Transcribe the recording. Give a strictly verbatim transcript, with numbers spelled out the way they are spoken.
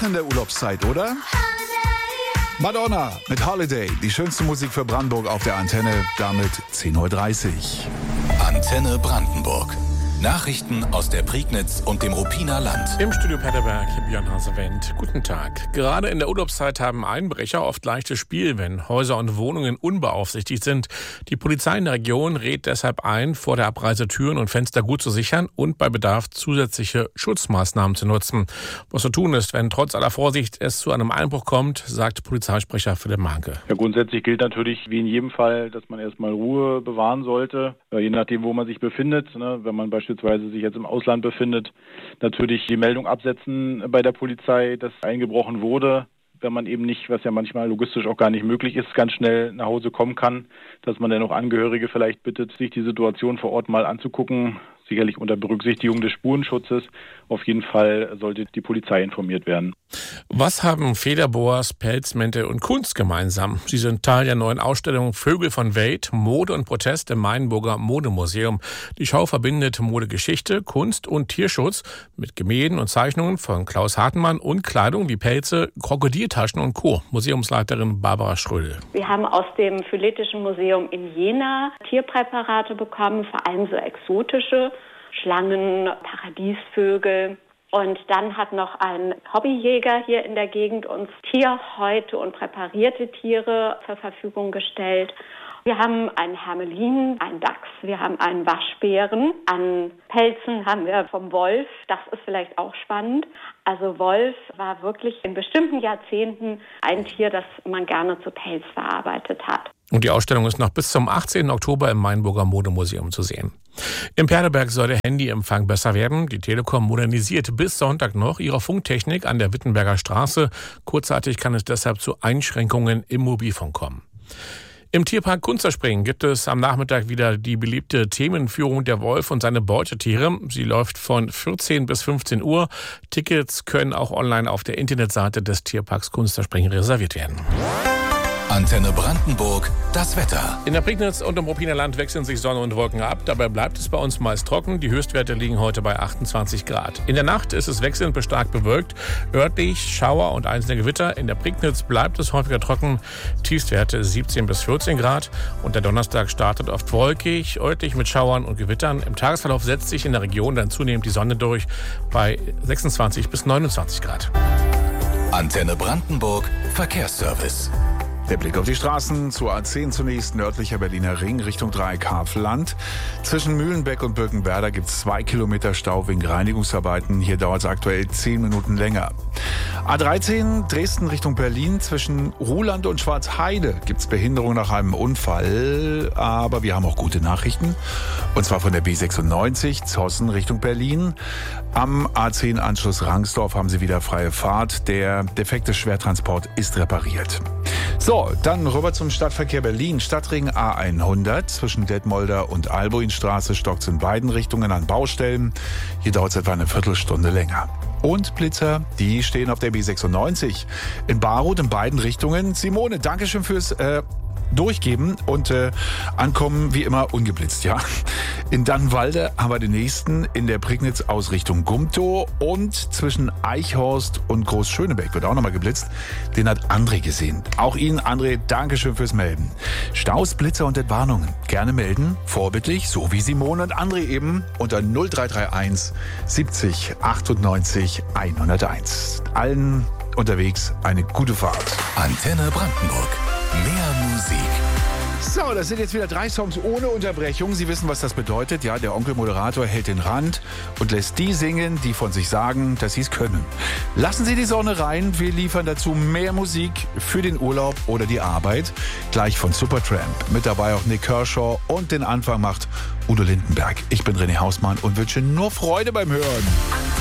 in der Urlaubszeit, oder? Madonna mit Holiday, die schönste Musik für Brandenburg auf der Antenne, damit zehn Uhr dreißig. Antenne Brandenburg. Nachrichten aus der Prignitz und dem Ruppiner Land. Im Studio Paderberg, Björn Hasewendt. Guten Tag. Gerade in der Urlaubszeit haben Einbrecher oft leichtes Spiel, wenn Häuser und Wohnungen unbeaufsichtigt sind. Die Polizei in der Region rät deshalb ein, vor der Abreise Türen und Fenster gut zu sichern und bei Bedarf zusätzliche Schutzmaßnahmen zu nutzen. Was zu tun ist, wenn trotz aller Vorsicht es zu einem Einbruch kommt, sagt Polizeisprecher Philipp Mahnke. Ja, grundsätzlich gilt natürlich wie in jedem Fall, dass man erstmal Ruhe bewahren sollte, je nachdem, wo man sich befindet. Ne? Wenn man beispielsweise sich jetzt im Ausland befindet, natürlich die Meldung absetzen bei der Polizei, dass eingebrochen wurde, wenn man eben nicht, was ja manchmal logistisch auch gar nicht möglich ist, ganz schnell nach Hause kommen kann, dass man dann auch Angehörige vielleicht bittet, sich die Situation vor Ort mal anzugucken, sicherlich unter Berücksichtigung des Spurenschutzes. Auf jeden Fall sollte die Polizei informiert werden. Was haben Federboas, Pelzmäntel und Kunst gemeinsam? Sie sind Teil der neuen Ausstellung Vögel von Welt, Mode und Protest im Mainburger Modemuseum. Die Schau verbindet Modegeschichte, Kunst und Tierschutz mit Gemälden und Zeichnungen von Klaus Hartmann und Kleidung wie Pelze, Krokodiltaschen und Co. Museumsleiterin Barbara Schrödel. Wir haben aus dem Philhetischen Museum in Jena Tierpräparate bekommen, vor allem so exotische Schlangen, Paradiesvögel. Und dann hat noch ein Hobbyjäger hier in der Gegend uns Tierhäute und präparierte Tiere zur Verfügung gestellt. Wir haben einen Hermelin, einen Dachs, wir haben einen Waschbären. An Pelzen haben wir vom Wolf, das ist vielleicht auch spannend. Also Wolf war wirklich in bestimmten Jahrzehnten ein Tier, das man gerne zu Pelz verarbeitet hat. Und die Ausstellung ist noch bis zum achtzehnten Oktober im Mainburger Modemuseum zu sehen. Im Perleberg soll der Handyempfang besser werden. Die Telekom modernisiert bis Sonntag noch ihre Funktechnik an der Wittenberger Straße. Kurzzeitig kann es deshalb zu Einschränkungen im Mobilfunk kommen. Im Tierpark Kunsterspringen gibt es am Nachmittag wieder die beliebte Themenführung Der Wolf und seine Beutetiere. Sie läuft von vierzehn bis fünfzehn Uhr. Tickets können auch online auf der Internetseite des Tierparks Kunsterspringen reserviert werden. Antenne Brandenburg, das Wetter. In der Prignitz und im Ruppiner Land wechseln sich Sonne und Wolken ab. Dabei bleibt es bei uns meist trocken. Die Höchstwerte liegen heute bei achtundzwanzig Grad. In der Nacht ist es wechselnd bis stark bewölkt. Örtlich Schauer und einzelne Gewitter. In der Prignitz bleibt es häufiger trocken. Tiefstwerte siebzehn bis vierzehn Grad. Und der Donnerstag startet oft wolkig, örtlich mit Schauern und Gewittern. Im Tagesverlauf setzt sich in der Region dann zunehmend die Sonne durch bei sechsundzwanzig bis neunundzwanzig Grad. Antenne Brandenburg, Verkehrsservice. Der Blick auf die Straßen zur A zehn zunächst, nördlicher Berliner Ring Richtung Dreieck-Havelland. Zwischen Mühlenbeck und Birkenwerder gibt es zwei Kilometer Stau wegen Reinigungsarbeiten. Hier dauert es aktuell zehn Minuten länger. A dreizehn Dresden Richtung Berlin, zwischen Ruhland und Schwarzheide gibt es Behinderung nach einem Unfall. Aber wir haben auch gute Nachrichten. Und zwar von der B sechsundneunzig Zossen Richtung Berlin. Am A zehn Anschluss Rangsdorf haben sie wieder freie Fahrt. Der defekte Schwertransport ist repariert. So, dann rüber zum Stadtverkehr Berlin. Stadtring A hundert zwischen Detmolder und Albuinstraße stockt es in beiden Richtungen an Baustellen. Hier dauert es etwa eine Viertelstunde länger. Und Blitzer, die stehen auf der B sechsundneunzig in Barroth in beiden Richtungen. Simone, Dankeschön fürs äh, Durchgeben und äh, Ankommen wie immer ungeblitzt, ja. In Dannenwalde haben wir den nächsten in der Prignitz aus Richtung Gumtow und zwischen Eichhorst und Großschönebeck wird auch nochmal geblitzt. Den hat André gesehen. Auch Ihnen, André, Dankeschön fürs Melden. Staus, Blitzer und Entwarnungen gerne melden, vorbildlich, so wie Simone und André eben, unter null drei drei eins siebzig achtundneunzig hunderteins. Allen unterwegs eine gute Fahrt. Antenne Brandenburg. Mehr Musik. So, das sind jetzt wieder drei Songs ohne Unterbrechung. Sie wissen, was das bedeutet. Ja, der Onkel-Moderator hält den Rand und lässt die singen, die von sich sagen, dass sie es können. Lassen Sie die Sonne rein. Wir liefern dazu mehr Musik für den Urlaub oder die Arbeit. Gleich von Supertramp. Mit dabei auch Nick Kershaw und den Anfang macht Udo Lindenberg. Ich bin René Hausmann und wünsche nur Freude beim Hören.